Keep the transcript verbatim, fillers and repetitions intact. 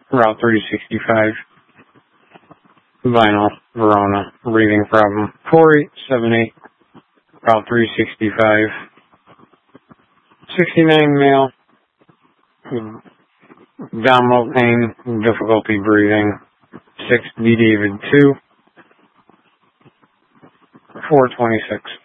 Route three sixty-five, Vinyl, Verona, breathing problem. four eight seven eight, Route three sixty-five, sixty-nine male, abdominal pain, difficulty breathing. six B David two, four twenty-six.